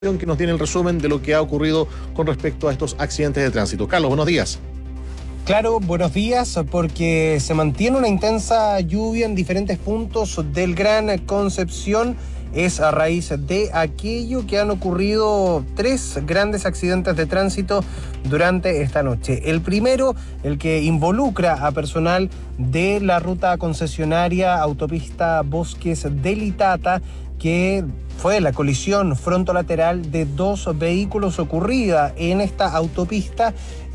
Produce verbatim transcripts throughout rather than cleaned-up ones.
Que nos tiene el resumen de lo que ha ocurrido con respecto a estos accidentes de tránsito. Carlos, buenos días. Claro, buenos días, porque se mantiene una intensa lluvia en diferentes puntos del Gran Concepción. Es a raíz de aquello que han ocurrido tres grandes accidentes de tránsito durante esta noche. El primero, el que involucra a personal de la ruta concesionaria autopista Bosques del Itata, que fue la colisión frontolateral de dos vehículos ocurrida en esta autopista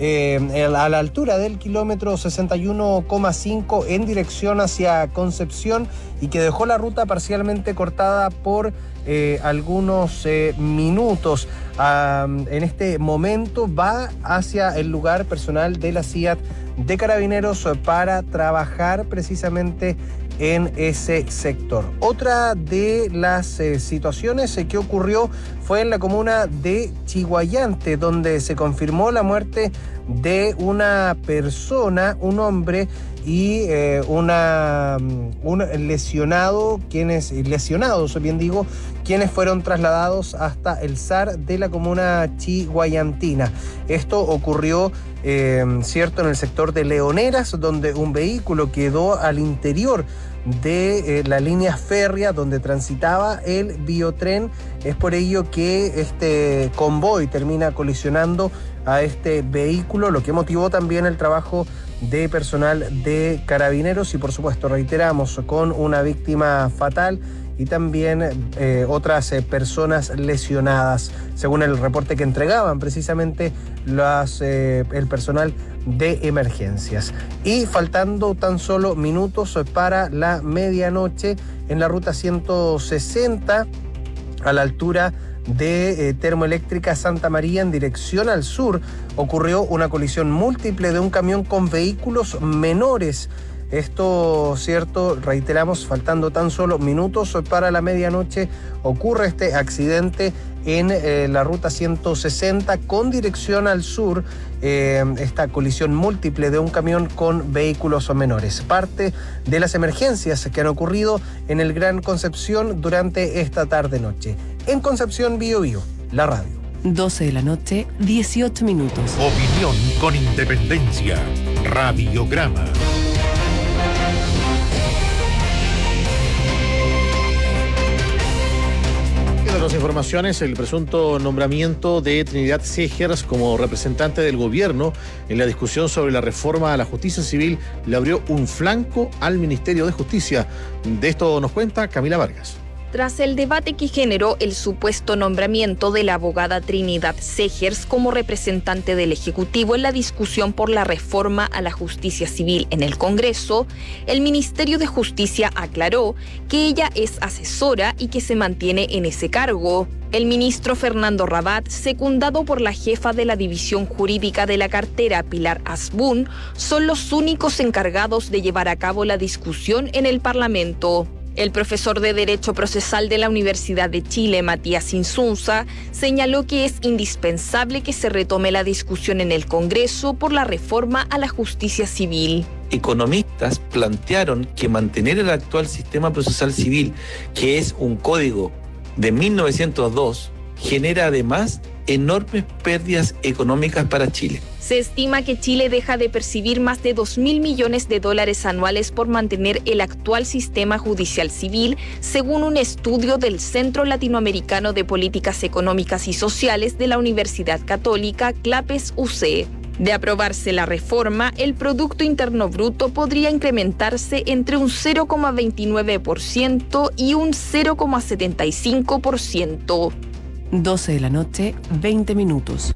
eh, a la altura del kilómetro sesenta y uno coma cinco en dirección hacia Concepción, y que dejó la ruta parcialmente cortada por eh, algunos eh, minutos. Ah, en este momento va hacia el lugar personal de la C I A T de Carabineros para trabajar precisamente en ese sector. Otra de las eh, situaciones eh, que ocurrió fue en la comuna de Chiguayante, donde se confirmó la muerte de una persona, un hombre, y eh, una, un lesionado, quienes, lesionados, bien digo, quienes fueron trasladados hasta el S A R de la comuna chiguayantina. Esto ocurrió, eh, cierto, en el sector de Leoneras, donde un vehículo quedó al interior de eh, la línea férrea donde transitaba el biotren. Es por ello que este convoy termina colisionando a este vehículo, lo que motivó también el trabajo de personal de Carabineros y, por supuesto, reiteramos, con una víctima fatal y también eh, otras eh, personas lesionadas, según el reporte que entregaban precisamente las, eh, el personal de emergencias. Y faltando tan solo minutos para la medianoche, en la ruta ciento sesenta, a la altura de eh, Termoeléctrica Santa María en dirección al sur, ocurrió una colisión múltiple de un camión con vehículos menores. Esto, cierto, reiteramos, faltando tan solo minutos para la medianoche, ocurre este accidente en eh, la ruta ciento sesenta con dirección al sur, eh, esta colisión múltiple de un camión con vehículos menores. Parte de las emergencias que han ocurrido en el Gran Concepción durante esta tarde-noche. En Concepción, Bío Bío, la radio. doce de la noche, dieciocho minutos. Opinión con independencia. Radiograma. Las informaciones, el presunto nombramiento de Trinidad Segers como representante del gobierno en la discusión sobre la reforma a la justicia civil le abrió un flanco al Ministerio de Justicia. De esto nos cuenta Camila Vargas. Tras el debate que generó el supuesto nombramiento de la abogada Trinidad Segers como representante del Ejecutivo en la discusión por la reforma a la justicia civil en el Congreso, el Ministerio de Justicia aclaró que ella es asesora y que se mantiene en ese cargo. El ministro Fernando Rabat, secundado por la jefa de la División Jurídica de la cartera, Pilar Asbun, son los únicos encargados de llevar a cabo la discusión en el Parlamento. El profesor de Derecho Procesal de la Universidad de Chile, Matías Insunza, señaló que es indispensable que se retome la discusión en el Congreso por la reforma a la justicia civil. Economistas plantearon que mantener el actual sistema procesal civil, que es un código de mil novecientos dos, genera además enormes pérdidas económicas para Chile. Se estima que Chile deja de percibir más de dos mil millones de dólares anuales por mantener el actual sistema judicial civil, según un estudio del Centro Latinoamericano de Políticas Económicas y Sociales de la Universidad Católica, CLAPES U C. De aprobarse la reforma, el Producto Interno Bruto podría incrementarse entre un cero coma veintinueve por ciento y un cero coma setenta y cinco por ciento. doce de la noche, veinte minutos.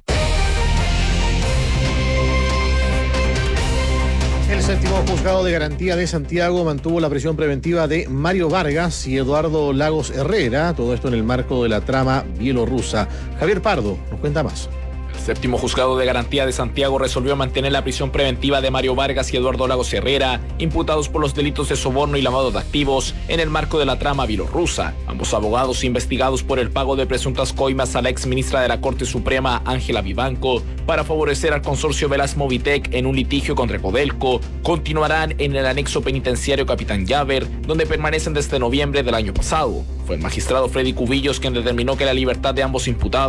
El séptimo juzgado de garantía de Santiago mantuvo la prisión preventiva de Mario Vargas y Eduardo Lagos Herrera, todo esto en el marco de la trama bielorrusa. Javier Pardo nos cuenta más. El séptimo juzgado de garantía de Santiago resolvió mantener la prisión preventiva de Mario Vargas y Eduardo Lagos Herrera, imputados por los delitos de soborno y lavado de activos en el marco de la trama bielorrusa. Ambos abogados investigados por el pago de presuntas coimas a la ex ministra de la Corte Suprema, Ángela Vivanco, para favorecer al consorcio Velas Movitec en un litigio contra Codelco, continuarán en el anexo penitenciario Capitán Llaver, donde permanecen desde noviembre del año pasado. Fue el magistrado Freddy Cubillos quien determinó que la libertad de ambos imputados